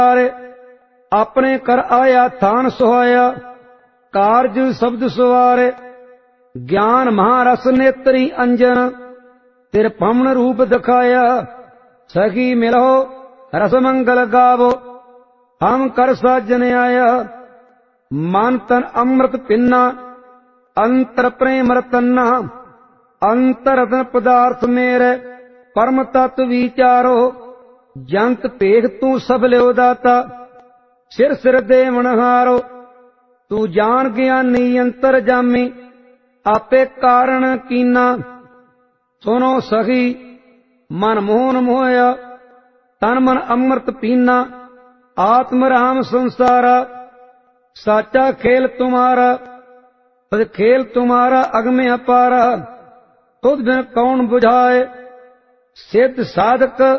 ਆਪਣੇ ਕਰ ਆਇਆ ਥਾਨ ਸੁਹਾਇਆ, ਕਾਰਜ ਸ਼ਬਦ ਸੁਵਾਰੇ। ਗਿਆਨ ਮਹਾਰਸ ਨੇਤਰੀ ਅੰਜਨ, ਤਿਰ ਪਵਨ ਰੂਪ ਦਿਖਾਇਆ। ਸਖੀ ਮਿਲੋ ਰਸ ਮੰਗਲ ਗਾਵੋ, ਹਮ ਕਰ ਸਾਜਨ ਆਇਆ। ਮਨ ਤਨ ਅੰਮ੍ਰਿਤ ਪਿੰਨਾ, ਅੰਤਰ ਪ੍ਰੇਮ ਰਤਨਾ। ਅੰਤਰ ਰਤਨ ਪਦਾਰਥ ਮੇਰੇ, ਪਰਮ ਤਤ ਵਿਚਾਰੋ। ਜੰਤ ਭੇਖ ਤੂੰ ਸਭ ਲਿਓ ਦਾਤਾ, ਸਿਰ ਸਿਰ ਦੇਵਨਹਾਰੋ। ਤੂੰ ਜਾਣ ਗਿਆਨੀ ਅੰਤਰ ਜਾਮੀ, ਆਪੇ ਕਾਰਣ ਕੀਨਾ। ਸੁਨੋ ਸਖੀ ਮਨ ਮੋਹਨ ਮੋਹਿਆ, ਤਨ ਮਨ ਅੰਮ੍ਰਿਤ ਪੀਨਾ। ਆਤਮ ਰਾਮ ਸੰਸਾਰਾ, ਸਾਚਾ ਖੇਲ ਤੁਮਾਰਾ। ਤਦ ਖੇਲ ਤੁਮਾਰਾ ਅਗਮ ਅਪਾਰਾ, ਤੁਧ ਬਿਨ ਕੌਣ ਬੁਝਾਏ। ਸਿੱਧ ਸਾਧਕ